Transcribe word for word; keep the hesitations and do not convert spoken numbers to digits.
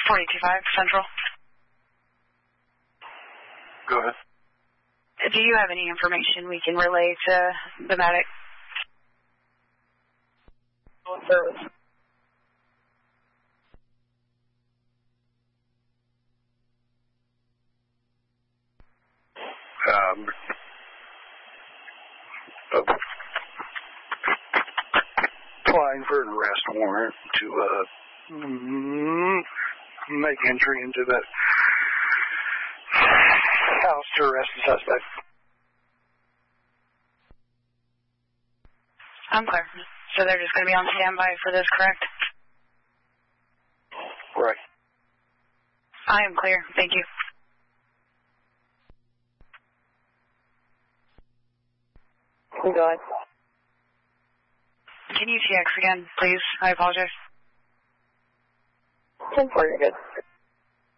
four eight two five Central. Go ahead. Do you have any information we can relay to the medic? Service. Um, uh, applying for an arrest warrant to uh, mm, make entry into that house to arrest the suspect. I'm clear. So they're just going to be on standby for this, correct? Right. I am clear. Thank you. Go ahead. Can you T X again, please? I apologize. ten four, you're good.